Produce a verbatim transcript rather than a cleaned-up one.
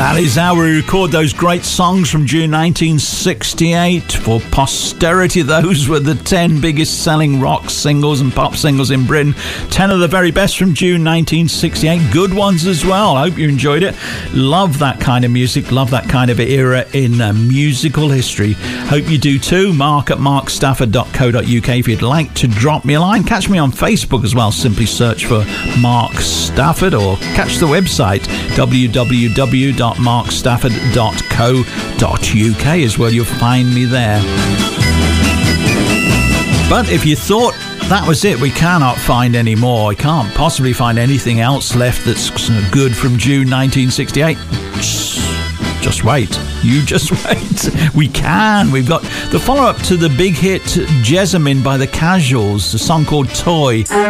That is how we record those great songs from June nineteen sixty-eight. For posterity, those were the ten biggest selling rock singles and pop singles in Britain. ten of the very best from June nineteen sixty-eight. Good ones as well. I hope you enjoyed it. Love that kind of music. Love that kind of era in uh, musical history. Hope you do too. Mark at mark stafford dot co dot uk if you'd like to drop me a line. Catch me on Facebook as well. Simply search for Mark Stafford, or catch the website w w w dot mark stafford dot co dot uk is where you'll find me there. But if you thought that was it, we cannot find any more, I can't possibly find anything else left that's good from June nineteen sixty-eight, just wait. You just wait. We can. We've got the follow-up to the big hit Jessamine by the Casuals, a song called Toy.